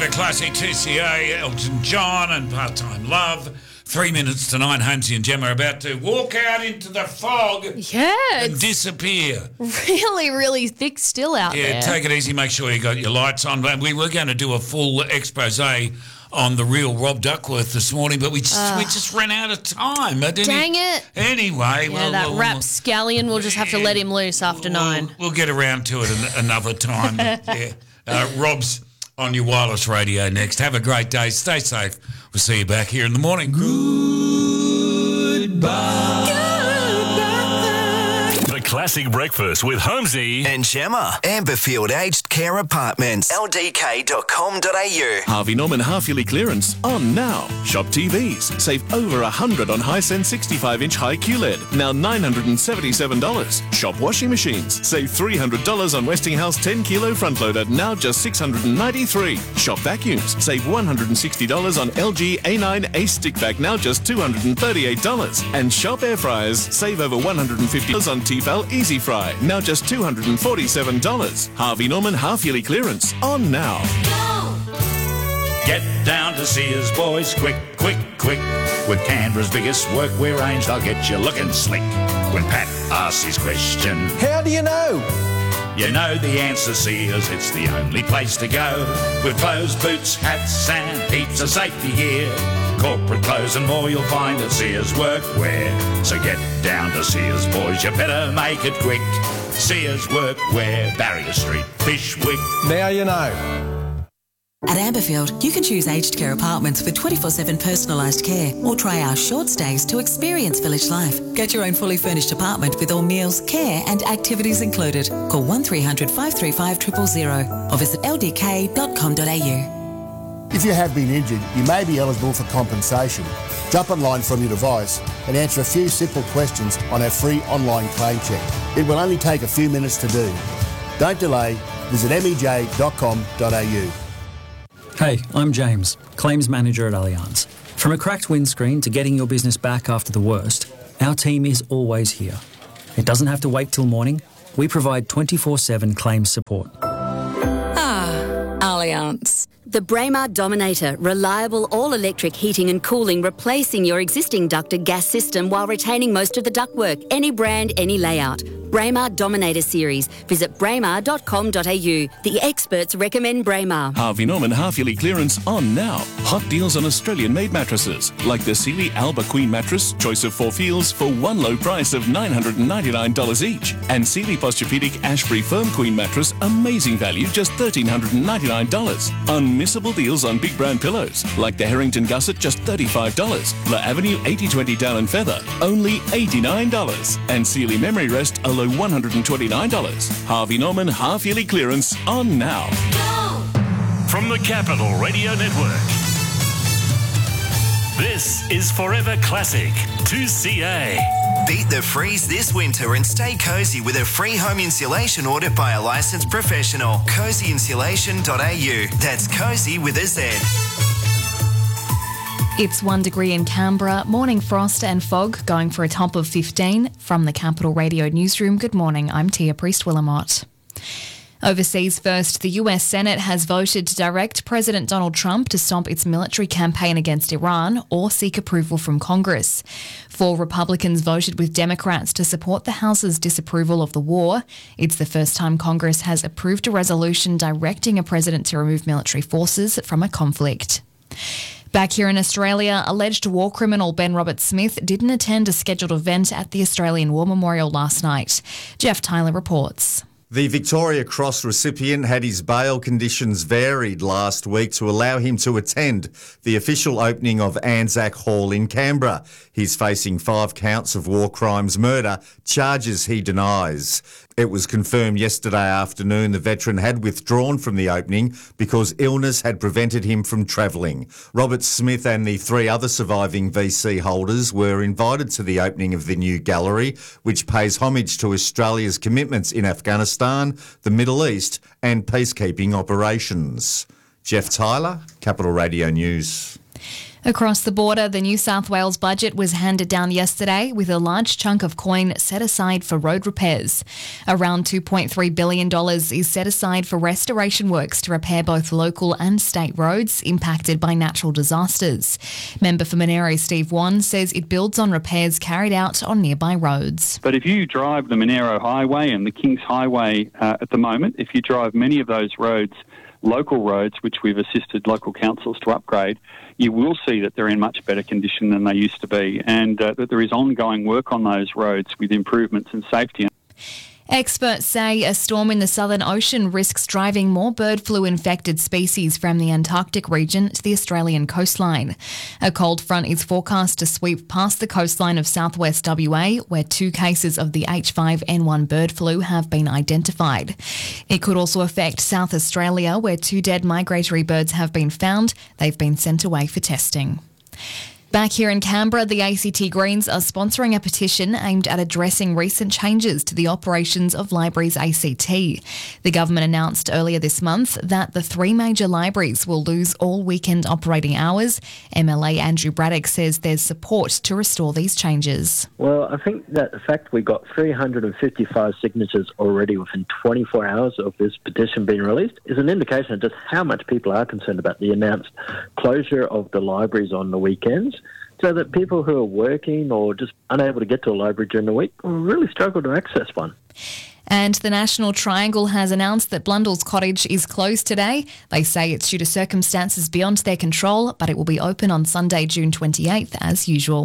Forever Classic 2CA, Elton John and Part-Time Love. 3 minutes to 9, Holmesy and Gemma are about to walk out into the fog and disappear. Really, really thick still out there. Yeah, take it easy, make sure you got your lights on. We were going to do a full expose on the real Rob Duckworth this morning, but we just ran out of time. Dang it. Anyway. Yeah, that rapscallion, we'll just have to let him loose after 9. We'll get around to it another time. Yeah. Rob's on your wireless radio next. Have a great day. Stay safe. We'll see you back here in the morning. Goodbye. The Classic Breakfast with Holmesy and Gemma. Amberfield Aged Care Apartments. ldk.com.au. Harvey Norman half-yearly clearance on now. Shop TVs. Save over $100 on Hisense 65-inch high QLED. Now $977. Shop washing machines. Save $300 on Westinghouse 10-kilo front loader. Now just $693. Shop vacuums. Save $160 on LG A9 Ace stick vac. Now just $238. And shop air fryers. Save over $150 on Tefal Easy Fry. Now just $247. Harvey Norman half-yearly clearance on now. Get down to Sears, boys, quick, quick, quick. With Canberra's biggest workwear range, they'll get you looking slick. When Pat asks his question, how do you know? You know the answer, Sears, it's the only place to go. With clothes, boots, hats and heaps of safety gear. Corporate clothes and more you'll find at Sears Workwear. So get down to Sears, boys, you better make it quick. Sears Workwear, Barrier Street, Fishwick. Now you know. At Amberfield, you can choose aged care apartments with 24/7 personalised care or try our short stays to experience village life. Get your own fully furnished apartment with all meals, care and activities included. Call 1300 535 000 or visit ldk.com.au. If you have been injured, you may be eligible for compensation. Jump online from your device and answer a few simple questions on our free online claim check. It will only take a few minutes to do. Don't delay. Visit mej.com.au. Hey, I'm James, Claims Manager at Allianz. From a cracked windscreen to getting your business back after the worst, our team is always here. It doesn't have to wait till morning. We provide 24/7 claims support. Allianz. The Braemar Dominator, reliable all-electric heating and cooling, replacing your existing ducted gas system while retaining most of the ductwork. Any brand, any layout. Braemar Dominator series. Visit braemar.com.au. The experts recommend Braemar. Harvey Norman half-yearly clearance on now. Hot deals on Australian-made mattresses, like the Sealy Alba Queen mattress, choice of 4 feels for one low price of $999 each. And Sealy Posturepedic Ashbury Firm Queen mattress, amazing value, just $1,399. Unmissable deals on big brand pillows, like the Harrington Gusset, just $35. La Avenue 8020 Down and Feather, only $89. And Sealy Memory Rest, a low $129. Harvey Norman half-yearly clearance on now. from the Capital Radio Network. This is Forever Classic 2CA. Beat the freeze this winter and stay cosy with a free home insulation audit by a licensed professional. Cozyinsulation.au. That's cozy with a Z. It's 1 degree in Canberra, morning frost and fog going for a top of 15. From the Capital Radio Newsroom, good morning, I'm Tia Priest-Willamott. Overseas first, the US Senate has voted to direct President Donald Trump to stop its military campaign against Iran or seek approval from Congress. 4 Republicans voted with Democrats to support the House's disapproval of the war. It's the first time Congress has approved a resolution directing a president to remove military forces from a conflict. Back here in Australia, alleged war criminal Ben Roberts-Smith didn't attend a scheduled event at the Australian War Memorial last night. Jeff Tyler reports. The Victoria Cross recipient had his bail conditions varied last week to allow him to attend the official opening of Anzac Hall in Canberra. He's facing 5 counts of war crimes murder, charges he denies. It was confirmed yesterday afternoon the veteran had withdrawn from the opening because illness had prevented him from travelling. Roberts-Smith and the 3 other surviving VC holders were invited to the opening of the new gallery, which pays homage to Australia's commitments in Afghanistan, the Middle East and peacekeeping operations. Jeff Tyler, Capital Radio News. Across the border, the New South Wales budget was handed down yesterday with a large chunk of coin set aside for road repairs. Around $2.3 billion is set aside for restoration works to repair both local and state roads impacted by natural disasters. Member for Monero Steve Wan says it builds on repairs carried out on nearby roads. But if you drive the Monero Highway and the Kings Highway at the moment, if you drive many of those roads, local roads, which we've assisted local councils to upgrade, you will see that they're in much better condition than they used to be, and that there is ongoing work on those roads with improvements in safety. Experts say a storm in the Southern Ocean risks driving more bird flu-infected species from the Antarctic region to the Australian coastline. A cold front is forecast to sweep past the coastline of southwest WA, where 2 cases of the H5N1 bird flu have been identified. It could also affect South Australia, where 2 dead migratory birds have been found. They've been sent away for testing. Back here in Canberra, the ACT Greens are sponsoring a petition aimed at addressing recent changes to the operations of Libraries ACT. The government announced earlier this month that the 3 major libraries will lose all weekend operating hours. MLA Andrew Braddock says there's support to restore these changes. Well, I think that the fact we got 355 signatures already within 24 hours of this petition being released is an indication of just how much people are concerned about the announced closure of the libraries on the weekends, so that people who are working or just unable to get to a library during the week will really struggle to access one. And the National Triangle has announced that Blundell's Cottage is closed today. They say it's due to circumstances beyond their control, but it will be open on Sunday, June 28th, as usual.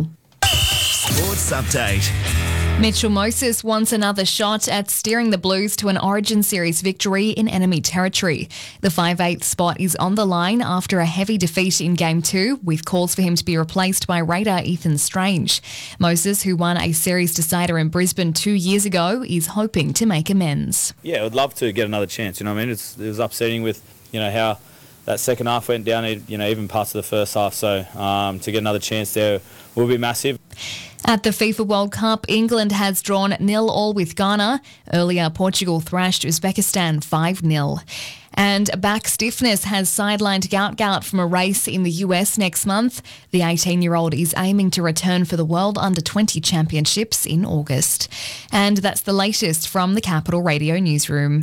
Sports Update. Mitchell Moses wants another shot at steering the Blues to an Origin Series victory in enemy territory. The 5/8 spot is on the line after a heavy defeat in Game 2, with calls for him to be replaced by Raider Ethan Strange. Moses, who won a series decider in Brisbane 2 years ago, is hoping to make amends. Yeah, I'd love to get another chance. You know what I mean? It was upsetting with, how that second half went down, even parts of the first half. So to get another chance there will be massive. At the FIFA World Cup, England has drawn 0-0 with Ghana. Earlier, Portugal thrashed Uzbekistan 5-0. And back stiffness has sidelined Gout from a race in the US next month. The 18-year-old is aiming to return for the World Under-20 Championships in August. And that's the latest from the Capital Radio Newsroom.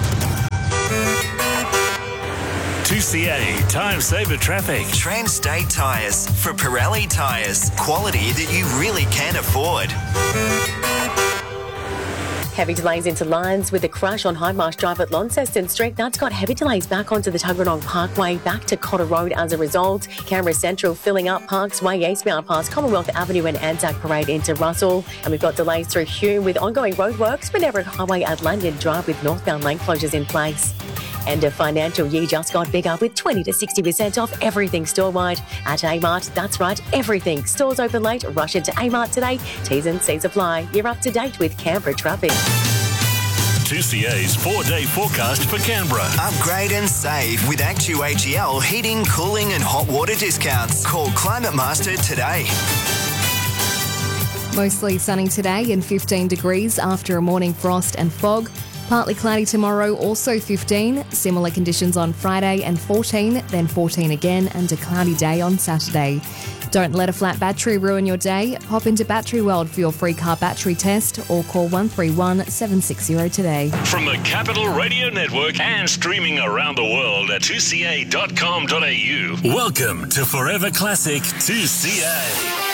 2CA Time Saver Traffic. Transstate Tyres. For Pirelli Tyres. Quality that you really can afford. Heavy delays into Lyons with a crash on Hindmarsh Drive at Launceston Street. That's got heavy delays back onto the Tuggeranong Parkway, back to Cotter Road as a result. Canberra Central filling up Parks Way eastbound past Commonwealth Avenue and Anzac Parade into Russell. And we've got delays through Hume with ongoing roadworks for Everett Highway at Lanyon Drive with northbound lane closures in place. And a financial year just got bigger with 20 to 60% off everything store-wide at Amart. That's right, everything. Stores open late. Rush into Amart today. T's and C's apply. You're up to date with Canberra traffic. 2CA's 4-day forecast for Canberra. Upgrade and save with ActuAGL heating, cooling and hot water discounts. Call Climate Master today. Mostly sunny today and 15 degrees after a morning frost and fog. Partly cloudy tomorrow, also 15. Similar conditions on Friday and 14, then 14 again, and a cloudy day on Saturday. Don't let a flat battery ruin your day. Pop into Battery World for your free car battery test or call 131 760 today. From the Capital Radio Network and streaming around the world at 2ca.com.au. Welcome to Forever Classic 2CA.